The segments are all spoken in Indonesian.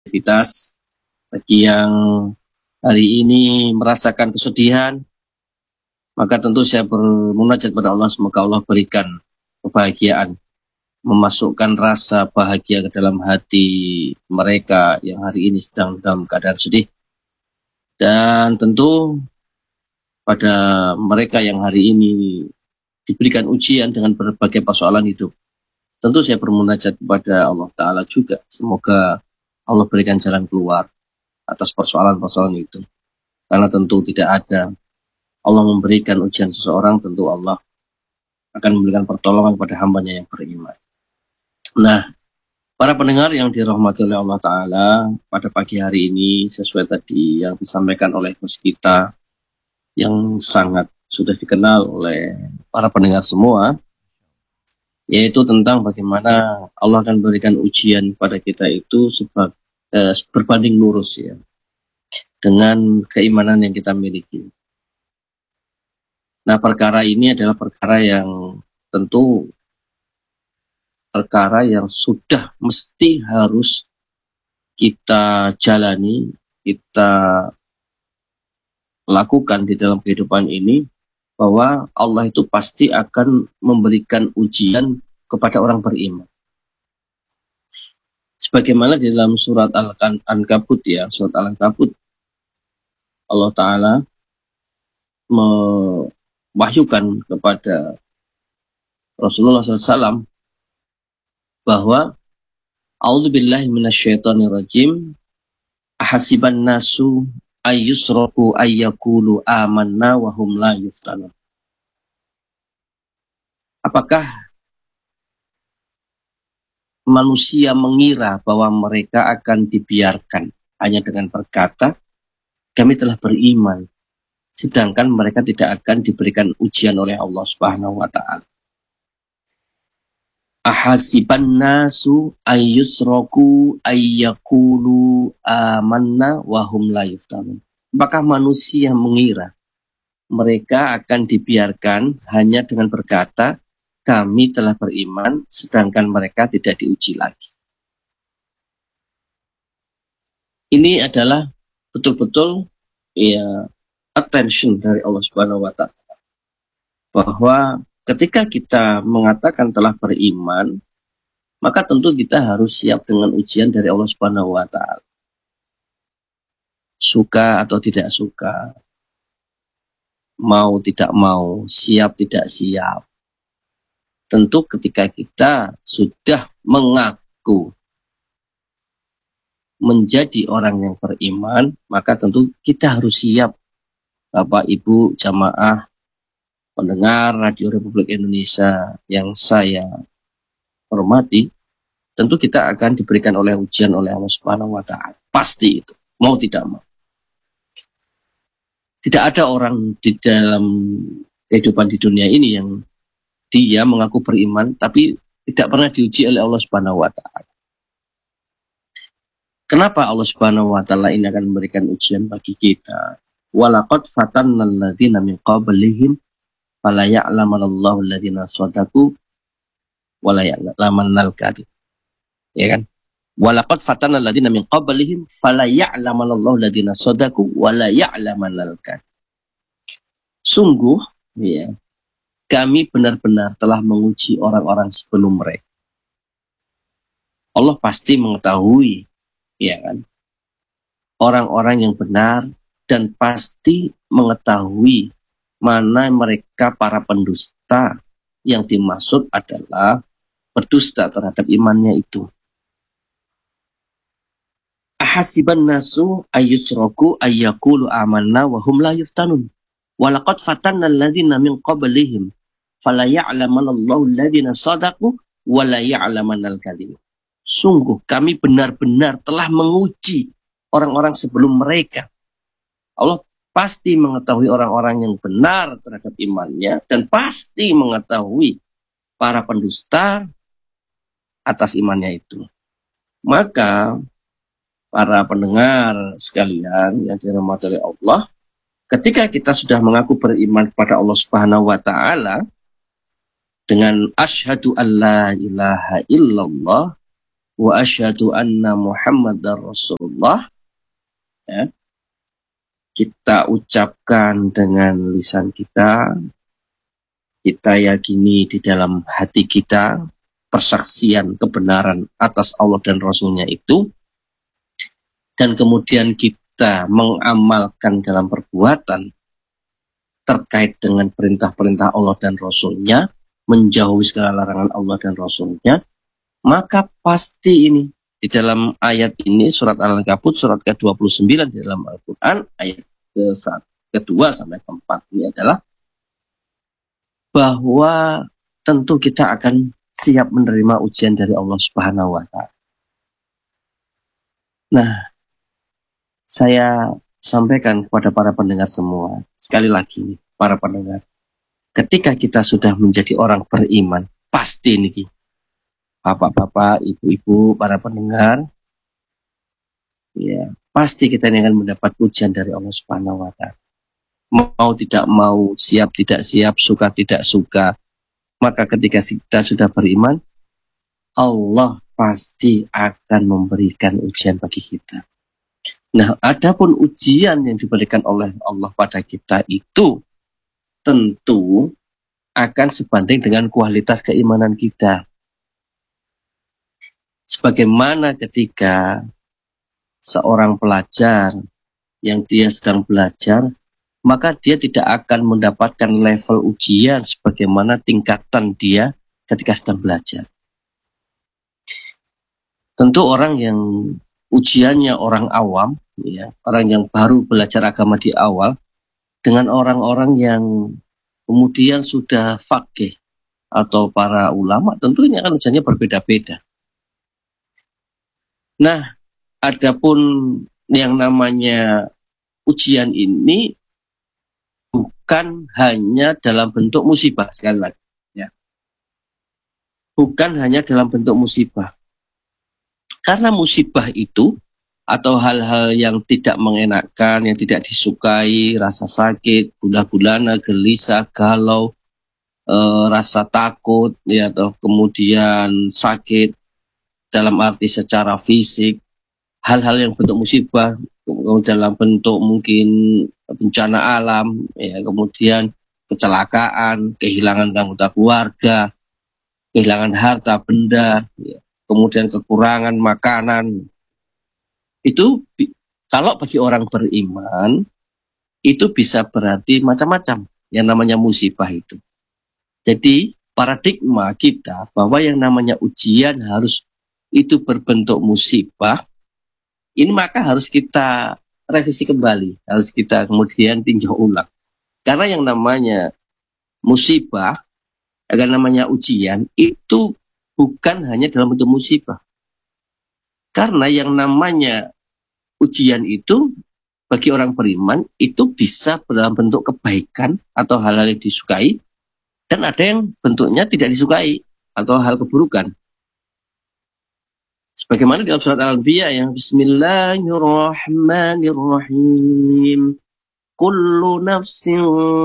aktivitas. Bagi yang hari ini merasakan kesedihan, maka tentu saya bermunajat pada Allah, semoga Allah berikan kebahagiaan, memasukkan rasa bahagia ke dalam hati mereka yang hari ini sedang dalam keadaan sedih. Dan tentu pada mereka yang hari ini diberikan ujian dengan berbagai persoalan hidup, tentu saya bermunajat kepada Allah Ta'ala juga, semoga Allah berikan jalan keluar atas persoalan-persoalan itu. Karena tentu tidak ada Allah memberikan ujian seseorang, tentu Allah akan memberikan pertolongan kepada hambanya yang beriman. Nah, para pendengar yang dirahmati oleh Allah Ta'ala, pada pagi hari ini sesuai tadi yang disampaikan oleh host kita yang sangat sudah dikenal oleh para pendengar semua, yaitu tentang bagaimana Allah akan berikan ujian pada kita itu berbanding lurus ya dengan keimanan yang kita miliki. Nah, perkara ini adalah perkara yang tentu perkara yang sudah mesti harus kita jalani, kita lakukan di dalam kehidupan ini, bahwa Allah itu pasti akan memberikan ujian kepada orang beriman. Sebagaimana di dalam surat Al-Ankabut ya, surat Al-Ankabut, Allah Ta'ala mewahyukan kepada Rasulullah SAW bahwa A'udzubillahi minasyaitonirrajim, ahasiban nasu ayyusraku ayyakulu amanna wa hum la yuftanun. Apakah manusia mengira bahwa mereka akan dibiarkan hanya dengan berkata kami telah beriman, sedangkan mereka tidak akan diberikan ujian oleh Allah Subhanahu wa Ta'ala? Ahasiban nasu ayyusraku ayyakulu amanna wa hum la yuftanun. Apakah manusia mengira mereka akan dibiarkan hanya dengan berkata kami telah beriman, sedangkan mereka tidak diuji lagi? Ini adalah betul-betul ya attention dari Allah Subhanahu wa Ta'ala, bahwa ketika kita mengatakan telah beriman, maka tentu kita harus siap dengan ujian dari Allah Subhanahu wa Ta'ala. Suka atau tidak suka, mau tidak mau, siap tidak siap. Tentu ketika kita sudah mengaku menjadi orang yang beriman, maka tentu kita harus siap. Bapak, Ibu, jamaah, pendengar Radio Republik Indonesia yang saya hormati, tentu kita akan diberikan oleh ujian oleh Allah Subhanahu wa Ta'ala. Pasti itu, mau tidak mau. Tidak ada orang di dalam kehidupan di dunia ini yang dia mengaku beriman tapi tidak pernah diuji oleh Allah Subhanahu wa Ta'ala. Kenapa Allah Subhanahu wa Ta'ala ini akan memberikan ujian bagi kita? Walaqad fatannal ladzina min qablihim fala ya'lamanallahu alladziina shadaqu wa la ya'lamanal kadhib. Ya kan? Walaqad fatannal ladzina min qablihim fala ya'lamanallahu alladziina shadaqu wa la ya'lamanal kadhib. Sungguh ya, kami benar-benar telah menguji orang-orang sebelum mereka. Allah pasti mengetahui, ya kan, orang-orang yang benar, dan pasti mengetahui mana mereka para pendusta yang dimaksud adalah berdusta terhadap imannya itu. Ahasiban nasu ayyusraku ayyakulu amanna wa hum la yuftanun. Walaqad fatanna alladzina min qablihim fala ya'lamanallahu alladzina shadaqu wa la ya'lamanal kadhib. Sungguh kami benar-benar telah menguji orang-orang sebelum mereka. Allah pasti mengetahui orang-orang yang benar terhadap imannya, dan pasti mengetahui para pendusta atas imannya itu. Maka para pendengar sekalian yang dirahmati oleh Allah, ketika kita sudah mengaku beriman kepada Allah Subhanahu wa Ta'ala dengan asyhadu alla ilaha illallah wa asyhadu anna Muhammadar Rasulullah, ya, kita ucapkan dengan lisan kita, kita yakini di dalam hati kita persaksian kebenaran atas Allah dan Rasulnya itu, dan kemudian kita mengamalkan dalam perbuatan terkait dengan perintah-perintah Allah dan Rasulnya, menjauhi segala larangan Allah dan Rasulnya, maka pasti ini di dalam ayat ini, surat Al-Ankabut surat ke-29 di dalam Al-Quran ayat kedua sampai keempat ini adalah bahwa tentu kita akan siap menerima ujian dari Allah Subhanahu wa Ta'ala. Nah, saya sampaikan kepada para pendengar semua, sekali lagi para pendengar, ketika kita sudah menjadi orang beriman, pasti nih, bapak-bapak, ibu-ibu, para pendengar, ya, pasti kita ini akan mendapat ujian dari Allah Subhanahu wa Ta'ala. Mau tidak mau, siap tidak siap, suka tidak suka, maka ketika kita sudah beriman, Allah pasti akan memberikan ujian bagi kita. Nah, adapun ujian yang diberikan oleh Allah pada kita itu tentu akan sebanding dengan kualitas keimanan kita. Sebagaimana ketika seorang pelajar yang dia sedang belajar, maka dia tidak akan mendapatkan level ujian sebagaimana tingkatan dia ketika sedang belajar. Tentu orang yang ujiannya orang awam, ya, orang yang baru belajar agama di awal, dengan orang-orang yang kemudian sudah faqih atau para ulama, tentu ini akan ujiannya berbeda-beda. Nah, adapun yang namanya ujian ini bukan hanya dalam bentuk musibah, sekali lagi, ya. Bukan hanya dalam bentuk musibah. Karena musibah itu atau hal-hal yang tidak mengenakan, yang tidak disukai, rasa sakit, gundah gulana, gelisah, galau, rasa takut, ya, atau kemudian sakit dalam arti secara fisik, hal-hal yang bentuk musibah dalam bentuk mungkin bencana alam, ya, kemudian kecelakaan, kehilangan anggota keluarga, kehilangan harta benda, ya, kemudian kekurangan makanan. Itu kalau bagi orang beriman itu bisa berarti macam-macam yang namanya musibah itu. Jadi paradigma kita bahwa yang namanya ujian harus itu berbentuk musibah, ini maka harus kita revisi kembali, harus kita kemudian tinjau ulang. Karena yang namanya musibah, yang namanya ujian, itu bukan hanya dalam bentuk musibah. Karena yang namanya ujian itu bagi orang beriman itu bisa dalam bentuk kebaikan atau hal-hal yang disukai, dan ada yang bentuknya tidak disukai atau hal keburukan. Sebagaimana dalam surat Al-Anbiya yang Bismillahirrahmanirrahim. Kullu nafsin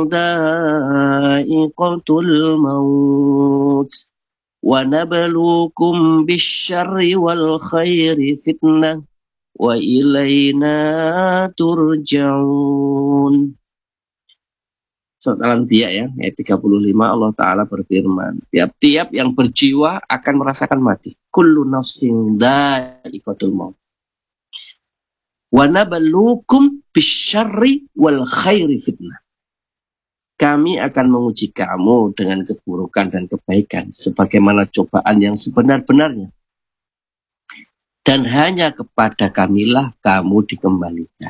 dha'iqatul maut wa nabluukum bisyarri wal khairi fitnah wa ilaina turja'un. Surat Al-Anbiya ya, ayat 35, Allah Ta'ala berfirman, tiap-tiap yang berjiwa akan merasakan mati. Kullu nafsin dha'iqatul maut. Wa nabluukum bisyarri wal khairi fitnah. Kami akan menguji kamu dengan keburukan dan kebaikan sebagaimana cobaan yang sebenar-benarnya. Dan hanya kepada kamilah kamu dikembalikan.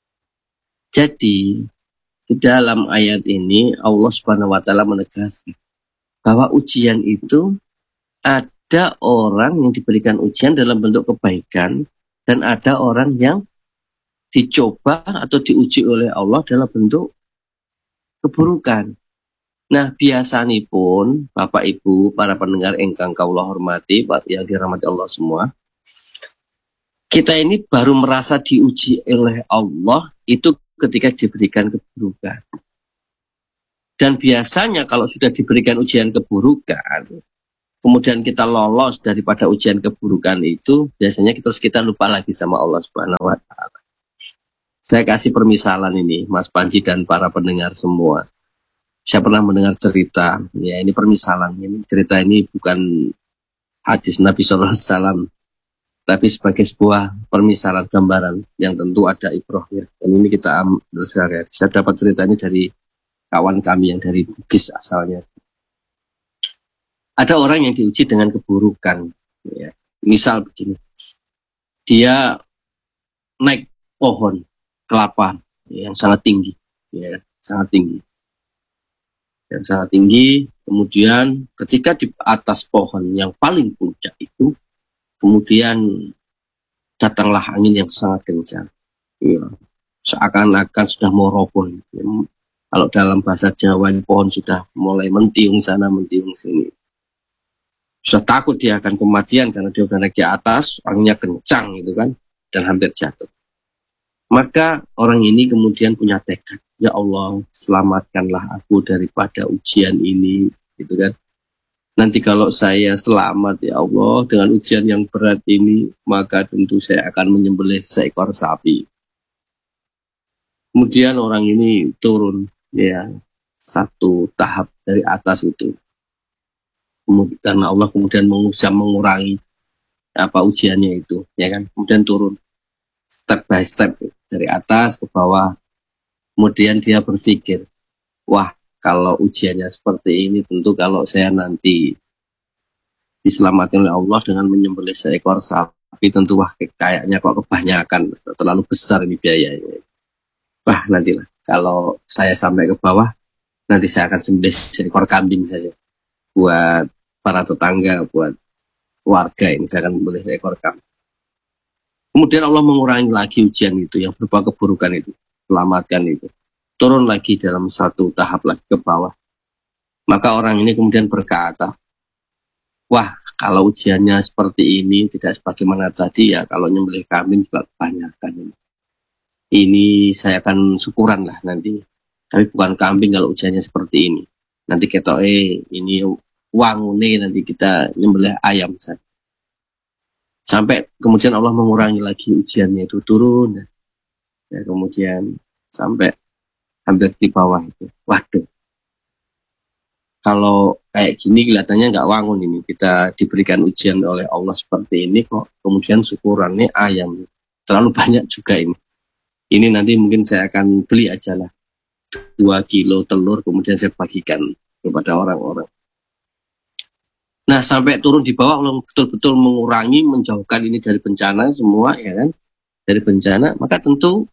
Jadi di dalam ayat ini Allah Subhanahu wa Ta'ala menegaskan bahwa ujian itu ada orang yang diberikan ujian dalam bentuk kebaikan dan ada orang yang dicoba atau diuji oleh Allah dalam bentuk keburukan. Nah, biasanya pun Bapak Ibu para pendengar ingkang kawula hormati, yang dirahmati Allah semua, kita ini baru merasa diuji oleh Allah itu ketika diberikan keburukan. Dan biasanya kalau sudah diberikan ujian keburukan, kemudian kita lolos daripada ujian keburukan itu, biasanya kita lupa lagi sama Allah Subhanahu wa Ta'ala. Saya kasih permisalan ini, Mas Panji dan para pendengar semua. Saya pernah mendengar cerita, ya ini permisalan, ini cerita ini bukan hadis Nabi SAW, tapi sebagai sebuah permisalan gambaran yang tentu ada ibrahnya. Dan ini kita ambil sehari. Saya dapat cerita ini dari kawan kami yang dari Bugis asalnya. Ada orang yang diuji dengan keburukan. Ya. Misal begini, dia naik pohon kelapa yang sangat tinggi, ya, sangat tinggi. Yang sangat tinggi, kemudian ketika di atas pohon yang paling puncak itu, kemudian datanglah angin yang sangat kencang. Ya. Seakan-akan sudah mau roboh. Ya. Kalau dalam bahasa Jawa, pohon sudah mulai mentiung sana, mentiung sini. Sudah takut dia akan kematian karena dia sudah naik di atas, anginnya kencang gitu kan, dan hampir jatuh. Maka orang ini kemudian punya tekad, ya Allah, selamatkanlah aku daripada ujian ini, gitu kan. Nanti kalau saya selamat, ya Allah, dengan ujian yang berat ini, maka tentu saya akan menyembelih seekor sapi. Kemudian orang ini turun, ya, satu tahap dari atas itu. Karena Allah kemudian bisa mengurangi ujiannya itu, ya kan. Kemudian turun step by step dari atas ke bawah. Kemudian dia berpikir, wah, kalau ujiannya seperti ini, tentu kalau saya nanti diselamatkan oleh Allah dengan menyembelih seekor sapi, tentu wah kayaknya kok kebanyakan, terlalu besar ini biayanya. Wah, nantilah kalau saya sampai ke bawah, nanti saya akan sembelih seekor kambing saja buat para tetangga, buat warga ini saya akan menyembelih seekor kambing. Kemudian Allah mengurangi lagi ujian itu yang berupa keburukan itu, selamatkan itu. Turun lagi dalam satu tahap lagi ke bawah. Maka orang ini kemudian berkata, wah, kalau ujiannya seperti ini, tidak sebagaimana tadi ya, kalau nyembelih kambing juga kebanyakan ini. Ini saya akan syukuran lah nanti. Tapi bukan kambing kalau ujiannya seperti ini. Nanti kita ini wangune nanti kita nyembelih ayam saja. Sampai kemudian Allah mengurangi lagi ujiannya itu, turun. Ya, kemudian sampai hampir di bawah itu. Waduh. Kalau kayak gini kelihatannya nggak wangun ini. Kita diberikan ujian oleh Allah seperti ini kok. Kemudian syukurannya ayam. Terlalu banyak juga ini. Ini nanti mungkin saya akan beli aja lah. 2 kilo telur kemudian saya bagikan kepada orang-orang. Nah, sampai turun di bawah Allah betul-betul mengurangi, menjauhkan ini dari bencana semua, ya kan? Dari bencana, maka tentu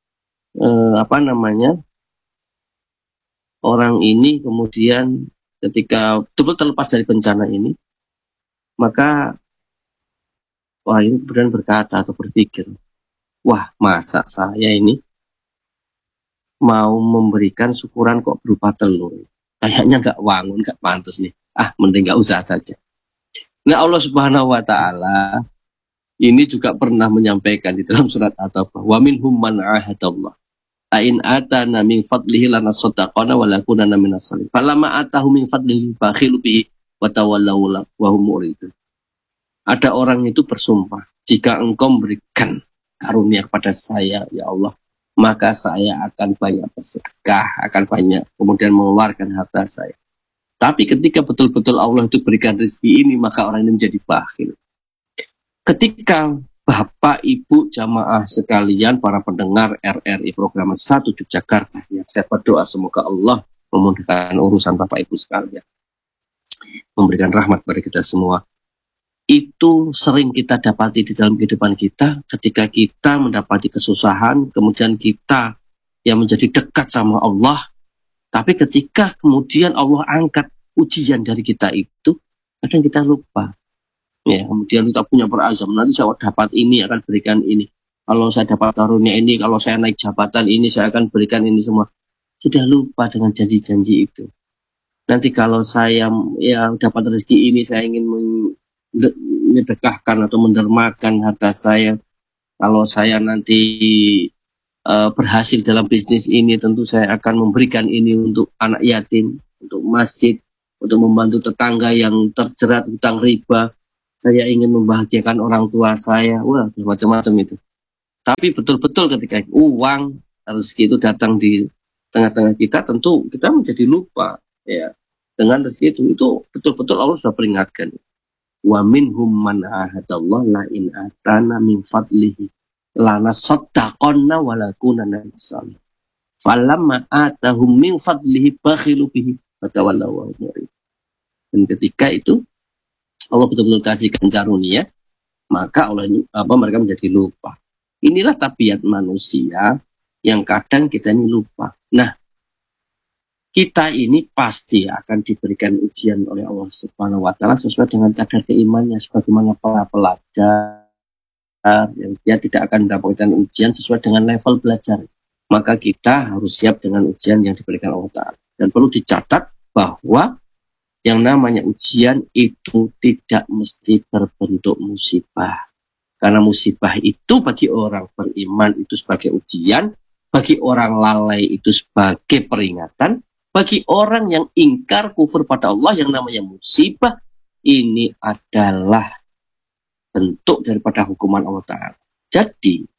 orang ini kemudian ketika betul-betul terlepas dari bencana ini, maka ini kemudian berkata atau berpikir, wah, masa saya ini mau memberikan syukuran kok berupa telur? Kayaknya nggak wangun, nggak pantas nih. Mending nggak usah saja. Nah, Allah Subhanahu wa Ta'ala ini juga pernah menyampaikan di dalam surat At-Taubah, wa minhum man ahadallah ain atana min fadlihi lanasaddaqana wa lakunanna minas shalihin falamma atahu min fadlihi bakhilu bihi wa tawallaw wa hum muridun. Ada orang itu bersumpah, jika engkau memberikan karunia kepada saya, ya Allah, maka saya akan banyak bersedekah, akan banyak kemudian mengeluarkan harta saya. Tapi ketika betul-betul Allah itu berikan rezeki ini, maka orang ini menjadi bakhil. Ketika Bapak, Ibu, jamaah sekalian, para pendengar RRI Program 1 Yogyakarta, yang saya berdoa semoga Allah memudahkan urusan Bapak, Ibu sekalian, memberikan rahmat kepada kita semua. Itu sering kita dapati di dalam kehidupan kita, ketika kita mendapati kesusahan, kemudian kita yang menjadi dekat sama Allah, tapi ketika kemudian Allah angkat ujian dari kita itu, kadang kita lupa. Ya, kemudian kita punya berazam, nanti saya dapat ini, akan berikan ini. Kalau saya dapat karunia ini, kalau saya naik jabatan ini, saya akan berikan ini semua. Sudah lupa dengan janji-janji itu. Nanti kalau saya dapat rezeki ini, saya ingin menyedekahkan atau mendermakan harta saya. Kalau saya nanti berhasil dalam bisnis ini, tentu saya akan memberikan ini untuk anak yatim, untuk masjid, untuk membantu tetangga yang terjerat hutang riba, saya ingin membahagiakan orang tua saya, wah macam-macam itu. Tapi betul-betul ketika uang rezeki itu datang di tengah-tengah kita, tentu kita menjadi lupa ya dengan rezeki itu betul-betul Allah sudah peringatkan. Wa minhum man ahadallah la in atana min fadlihi lana saddaqonna wa lakunanna minasalihin. Falamma atahum min fadlihi bakhilu bihi fatawallaw wa hum mu'ridun. Dan ketika itu Allah betul-betul kasihkan karunia, maka mereka menjadi lupa. Inilah tabiat manusia yang kadang kita ini lupa. Nah, kita ini pasti akan diberikan ujian oleh Allah Subhanahu wa taala sesuai dengan kadar keimannya, sebagaimana para pelajar yang dia tidak akan mendapatkan ujian sesuai dengan level belajar. Maka kita harus siap dengan ujian yang diberikan Allah Ta'ala. Dan perlu dicatat bahwa yang namanya ujian itu tidak mesti berbentuk musibah. Karena musibah itu bagi orang beriman itu sebagai ujian, bagi orang lalai itu sebagai peringatan, bagi orang yang ingkar kufur pada Allah yang namanya musibah, ini adalah bentuk daripada hukuman Allah Ta'ala. Jadi,